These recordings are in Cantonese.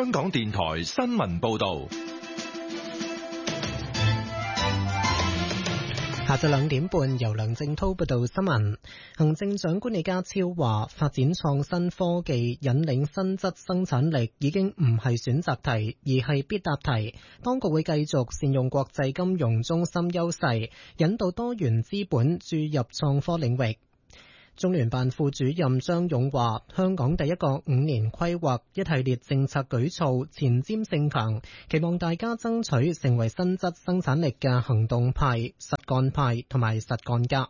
香港電台新聞報道。 下晝2點半，由梁正滔報道新聞。行政長官李家超話，發展創新科技引領新質生產力已經唔係選擇題，而係必答題。當局會繼續善用國際金融中心優勢，引導多元資本注入創科領域。中聯辦副主任張勇話，香港第一個5年規劃一系列政策舉措前瞻性強，期望大家爭取成為新質生產力嘅行動派、實幹派同埋實幹家。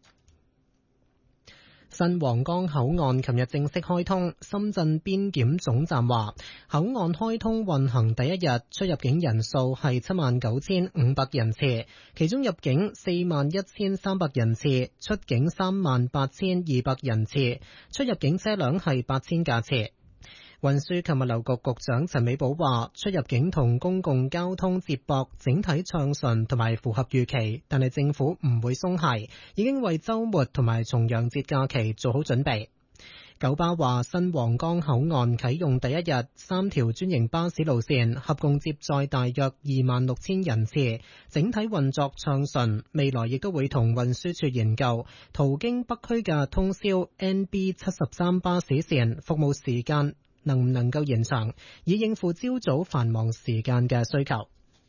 新皇崗口岸琴日正式開通，深圳邊檢總站話，口岸開通運行第一日出入境人數係79,500人次，其中入境41,300人次，出境38,200人次，出入境車輛係8000架次。運輸及物流局局長陳美寶話，出入境同公共交通接駁整體暢順同埋符合預期，但係政府唔會鬆懈，已經為週末同埋重陽節假期做好準備。九巴話，新皇崗口岸啟用第一日，3條專營巴士路線合共接載大約26,000人次，整體運作暢順。未來亦都會同運輸署研究途經北區嘅通宵 NB73 巴士線服務時間能唔能夠延長，以應付朝早繁忙時間嘅需求。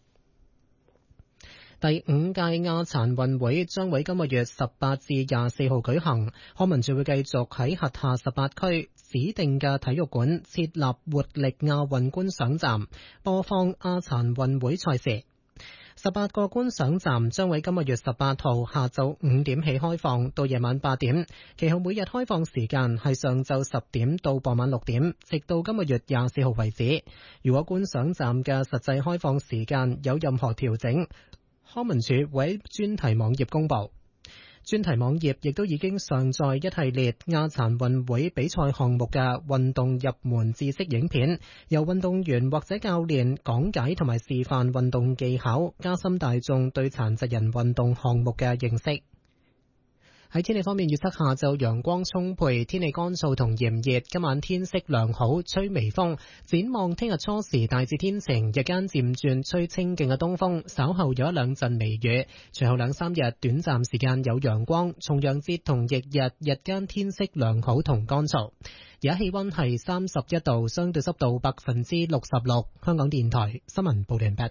第5屆亞殘運會將會今個月18至24號舉行，康文署會繼續喺轄下18區指定嘅體育館設立活力亞運觀賞站，播放亞殘運會賽事。18個觀賞站將會今個月18號下晝5點起開放到夜晚8點，其後每日開放時間係上晝10點到傍晚6點，直到今個月24號為止。如果觀賞站嘅實際開放時間有任何調整，康文署會喺專題網頁公佈。專題網頁亦都已經上載一系列亞殘運會比賽項目嘅運動入門知識影片，由運動員或者教練講解同埋示範運動技巧，加深大眾對殘疾人運動項目嘅認識。喺天氣方面，預測下晝陽光充沛，天氣乾燥同炎熱，今晚天色良好，吹微風。展望聽日初時大致天晴，日間漸轉吹清勁嘅東風，稍後有一兩陣微雨，隨後2-3日短暫時間有陽光。重陽節同翌日日間天色良好同乾燥。而家氣溫係31度，相對濕度66%。香港電台新聞報道完畢。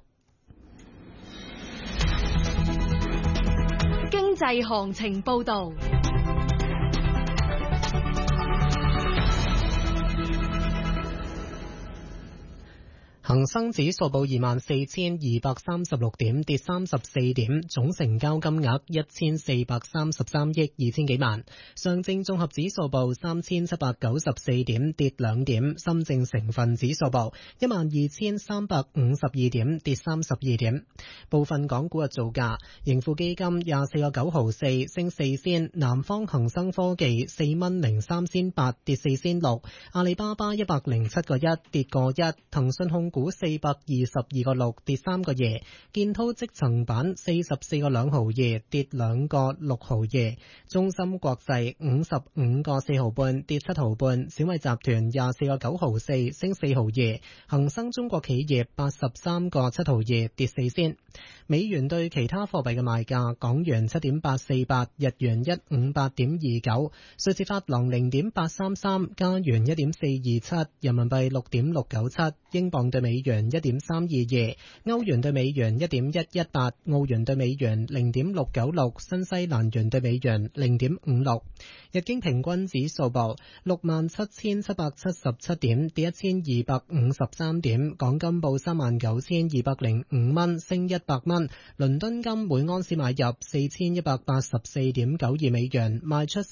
經濟行情報道。 恒生指數報24,236點，跌34點，總成交金額1433億2千幾萬。上證綜合指數報3794點，跌2點。深證成分指數報12352點，跌32點。部分港股嘅造價：盈富基金24個9毫4，升4仙；南方恒生科技4蚊03仙8，跌4仙6；阿里巴巴107個1，跌個1；騰訊控股422個6，跌3個2；建滔積層板44個2毫2，跌2個6毫2；中芯國際55個4毫半，跌7毫半；小米集團24個9毫4，升4毫2；恒生中國企業83個7毫2，跌4仙。美元對其他貨幣嘅賣價：港元7.848，日元158.29，瑞士法郎0.833，加元1.427，人民幣6.697，英鎊對美元1.322，歐元對美元1.118，澳元對美元0.696，新西蘭元對美元0.56。日經平均指數報67,777點，跌1253點。港金報39,205蚊，升100蚊。倫敦金每安士買入4184.92美元，賣出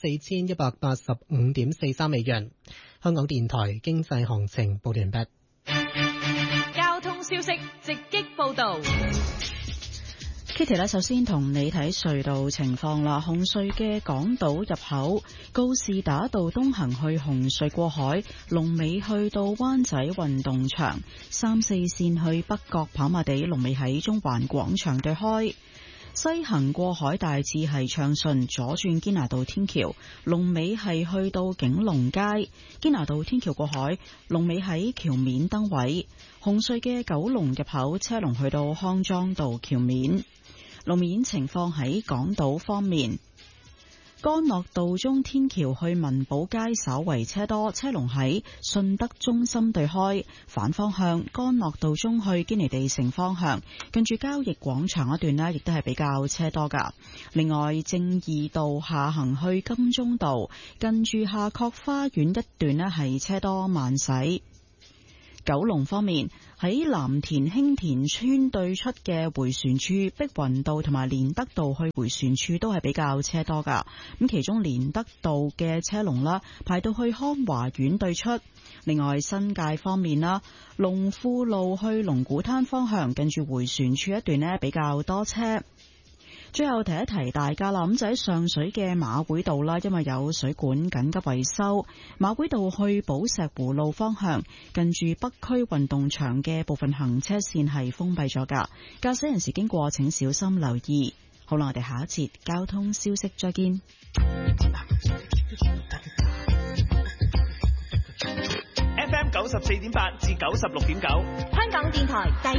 4185.43美元。香港電台經濟行情報完畢。 交通消息直擊報道。 Kitty 咧，首先同你睇隧道情況啦。紅隧嘅港島入口，告士打道東行去紅隧過海，龍尾去到灣仔運動場；3、4線去北角跑馬地，龍尾喺中環廣場對開。 西行過海大致係暢順，左轉堅拿道天橋，龍尾係去到景隆街。堅拿道天橋過海，龍尾喺橋面燈位。紅隧嘅九龍入口車龍去到康莊道橋面。路面情況喺港島方面，干諾道中天橋去文寶街稍為車多，車龍喺順德中心對開。反方向干諾道中去堅尼地城方向，近住交易廣場一段呢亦都係比較車多噶。另外正義道下行去金鐘道，近住夏慤花園一段呢係車多慢駛。九龍方面，喺藍田興田村對出嘅迴旋處、碧雲道同埋連德道去迴旋處都係比較車多噶。咁其中連德道嘅車龍啦，排到去康華苑對出。另外新界方面啦，龍富路去龍鼓灘方向，近住迴旋處一段呢比較多車。最後提一提大家啦，咁就喺上水嘅馬會道啦，因為有水管緊急維修，馬會道去寶石湖路方向，近住北區運動場嘅部分行車線係封閉咗噶，駕駛人士經過請小心留意。好啦，我哋下一節交通消息再見。 FM 94.8至96.9， 香港電台第